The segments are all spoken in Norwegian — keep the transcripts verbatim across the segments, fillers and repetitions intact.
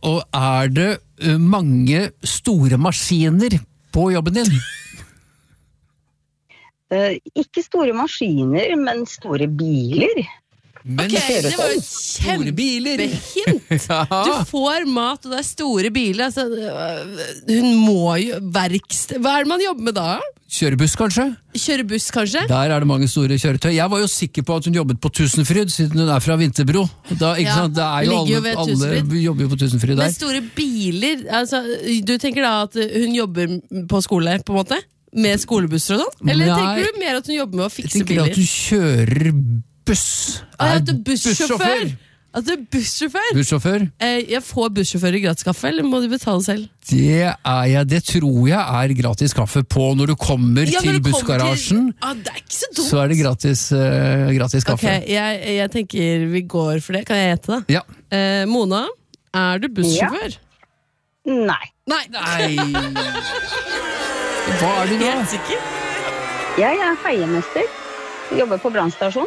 og er det uh, mange store maskiner på jobben din? Uh, ikke store maskiner, men store biler. Men Ok, det var jo store biler. kjempehint. Ja. Du får mat, og det er store biler. Altså, hun må jo verksted. Hva er det man jobber med da? Kjørebuss, kanskje? Kjøre buss, kanskje? Der er det mange store kjøretøy. Jeg var jo sikker på at hun jobbet på Tusenfryd, siden hun er fra Vinterbro. Da, ikke Ja, sant? Det er jo ligger jo alle, ved alle Tusenfryd. jobber jo på Tusenfryd Men der. store biler altså, du tenker da at hun jobber på skole, på en måte? Med skolebusser og sånn? Eller Nei. tenker du mer at hun jobber med å Jeg fikse tenker biler? at hun kjører buss. Ah, ja, Er at du er bussjåfør! bussjåfør. At du er bussjåfør! Bussjåfør. Eh, jeg får bussjåfør i gratis kaffe, eller må du betale selv? Det er jeg, det tror jeg er gratis kaffe på når du kommer Ja, når til du kommer bussgarasjen. til- Ah, det er ikke så dumt! Så er det gratis, uh, gratis Ok, kaffe. jeg, jeg tenker vi går for det. Kan jeg gjette det? Ja. Eh, Mona, er du bussjåfør? Nei. Nei! Nei. Hva er du da? Helt sikker? Jeg er feiemester. Jobber på brannstasjon.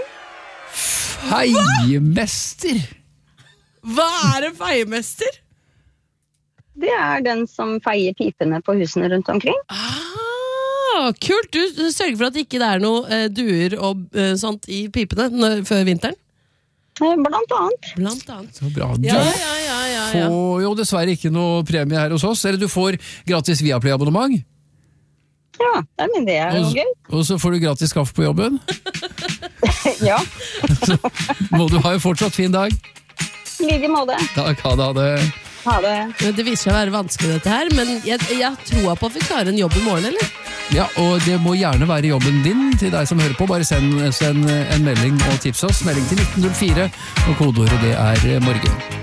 Feiemester. Hva er en feiemester? Det er den som feier pipene på husene rundt omkring. Ah, kult! Du, du sørger for at det ikke er noe eh, duer og eh, sånt i pipene når, før vinteren? Eh, Blant annet. Blant annet. Så bra. Du Ja, ja, ja, ja, ja. får jo dessverre ikke noe premie her hos oss. Eller du får gratis Viaplay-abonnement. Ja, nei, men det er jo Og, gøy. og så får du gratis kaffe på jobben. Ja, Må du ha en fortsatt fin dag. i like måte. Takk, ha det, ha det. Ha det. Men det viser seg å være vanskelig dette her, men jeg, jeg tror på at vi klarer en jobb i morgen, eller? Ja, og det må gjerne være jobben din til deg som hører på. Bare send, send en melding og tips oss. Melding til nitten null fire, og kodeordet det er morgen.